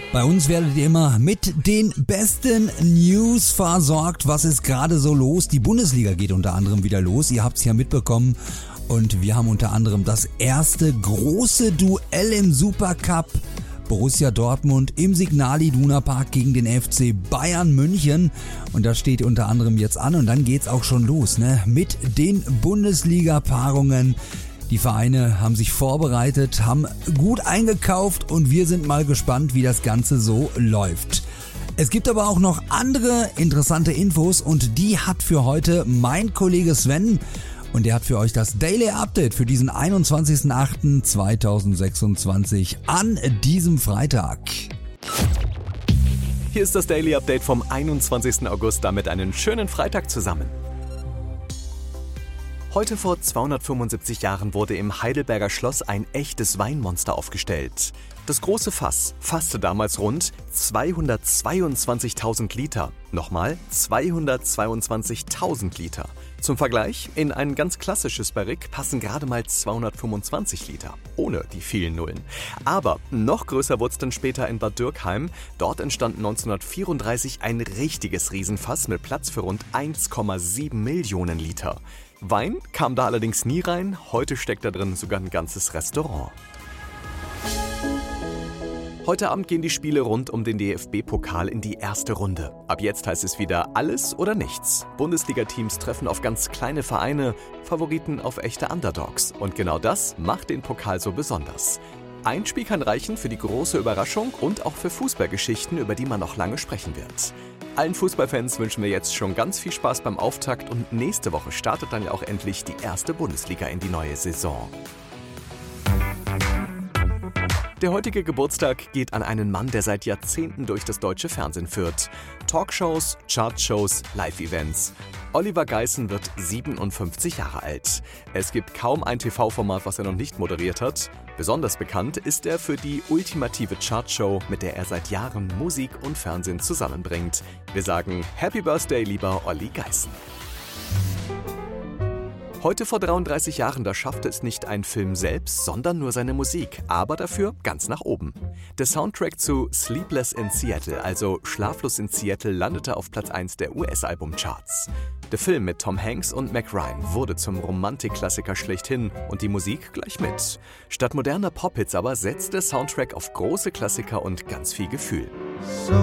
Bei uns werdet ihr immer mit den besten News versorgt. Was ist gerade so los? Die Bundesliga geht unter anderem wieder los. Ihr habt es ja mitbekommen. Und wir haben unter anderem das erste große Duell im Supercup. Borussia Dortmund im Signal Iduna Park gegen den FC Bayern München. Und das steht unter anderem jetzt an. Und dann geht's auch schon los, mit den Bundesliga-Paarungen. Die Vereine haben sich vorbereitet, haben gut eingekauft und wir sind mal gespannt, wie das Ganze so läuft. Es gibt aber auch noch andere interessante Infos und die hat für heute mein Kollege Sven und der hat für euch das Daily Update für diesen 21.08.2026 an diesem Freitag. Hier ist das Daily Update vom 21. August, damit einen schönen Freitag zusammen. Heute vor 275 Jahren wurde im Heidelberger Schloss ein echtes Weinmonster aufgestellt. Das große Fass fasste damals rund 222.000 Liter. Nochmal 222.000 Liter. Zum Vergleich, in ein ganz klassisches Barrique passen gerade mal 225 Liter. Ohne die vielen Nullen. Aber noch größer wurde es dann später in Bad Dürkheim. Dort entstand 1934 ein richtiges Riesenfass mit Platz für rund 1,7 Millionen Liter. Wein kam da allerdings nie rein, heute steckt da drin sogar ein ganzes Restaurant. Heute Abend gehen die Spiele rund um den DFB-Pokal in die erste Runde. Ab jetzt heißt es wieder alles oder nichts. Bundesliga-Teams treffen auf ganz kleine Vereine, Favoriten auf echte Underdogs. Und genau das macht den Pokal so besonders. Ein Spiel kann reichen für die große Überraschung und auch für Fußballgeschichten, über die man noch lange sprechen wird. Allen Fußballfans wünschen wir jetzt schon ganz viel Spaß beim Auftakt und nächste Woche startet dann ja auch endlich die erste Bundesliga in die neue Saison. Der heutige Geburtstag geht an einen Mann, der seit Jahrzehnten durch das deutsche Fernsehen führt. Talkshows, Chartshows, Live-Events. Oliver Geißen wird 57 Jahre alt. Es gibt kaum ein TV-Format, was er noch nicht moderiert hat. Besonders bekannt ist er für die ultimative Chartshow, mit der er seit Jahren Musik und Fernsehen zusammenbringt. Wir sagen Happy Birthday, lieber Olli Geißen. Heute vor 33 Jahren, da schaffte es nicht ein Film selbst, sondern nur seine Musik, aber dafür ganz nach oben. Der Soundtrack zu Sleepless in Seattle, also Schlaflos in Seattle, landete auf Platz 1 der US-Albumcharts. Der Film mit Tom Hanks und Meg Ryan wurde zum Romantikklassiker schlechthin und die Musik gleich mit. Statt moderner Pop-Hits aber setzt der Soundtrack auf große Klassiker und ganz viel Gefühl.